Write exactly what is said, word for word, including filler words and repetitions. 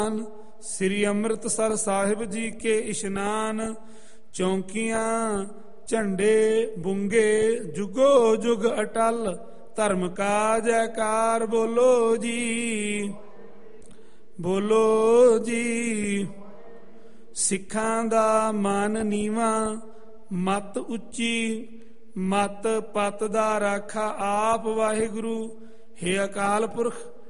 ਸ੍ਰੀ ਅੰਮ੍ਰਿਤਸਰ ਸਾਹਿਬ ਜੀ ਕੇ ਇਸ਼ਨਾਨ। ਚੌਂਕੀਆਂ ਝੰਡੇ ਬੁੰਗੇ ਜੁਗੋ ਜੁਗ ਅਟਲ। ਧਰਮ ਕਾ ਜੈਕਾਰ ਬੋਲੋ ਜੀ, ਬੋਲੋ ਜੀ। ਸਿੱਖਾਂ ਦਾ ਮਨ ਨੀਵਾਂ ਮਤ ਉੱਚੀ, ਮਤ ਪਤ ਦਾ ਰਾਖਾ ਆਪ ਵਾਹਿਗੁਰੂ। ਹੇ ਅਕਾਲ ਪੁਰਖ